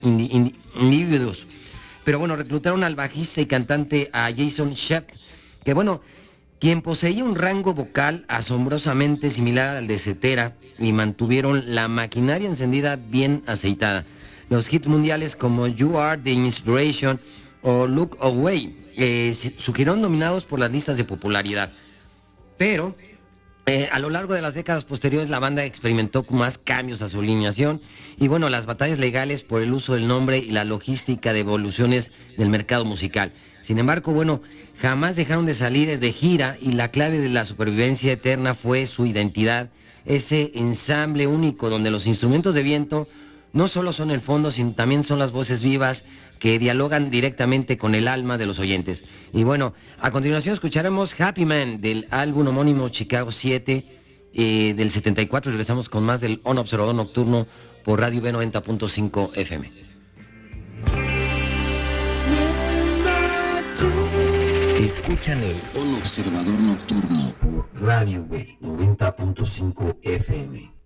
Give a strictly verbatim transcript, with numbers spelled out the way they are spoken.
indi, indi, individuos. Pero bueno, reclutaron al bajista y cantante a Jason Shepp, que bueno, quien poseía un rango vocal asombrosamente similar al de Cetera, y mantuvieron la maquinaria encendida bien aceitada. Los hits mundiales como You Are the Inspiration o Look Away eh, surgieron dominados por las listas de popularidad. Pero eh, a lo largo de las décadas posteriores la banda experimentó con más cambios a su alineación y bueno, las batallas legales por el uso del nombre y la logística de evoluciones del mercado musical. Sin embargo, bueno, jamás dejaron de salir de gira y la clave de la supervivencia eterna fue su identidad, ese ensamble único donde los instrumentos de viento no solo son el fondo, sino también son las voces vivas que dialogan directamente con el alma de los oyentes. Y bueno, a continuación escucharemos Happy Man del álbum homónimo Chicago siete eh, del setenta y cuatro y regresamos con más del On Observador Nocturno por Radio B noventa punto cinco F M. Escuchan el On Observador Nocturno por Radio B noventa punto cinco F M.